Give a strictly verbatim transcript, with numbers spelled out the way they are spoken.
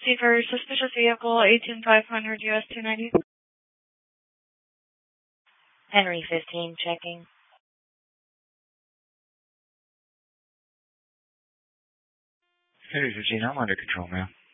C for suspicious vehicle, eighteen five hundred U S two ninety. Henry fifteen, checking. Henry fifteen, I'm under control, ma'am.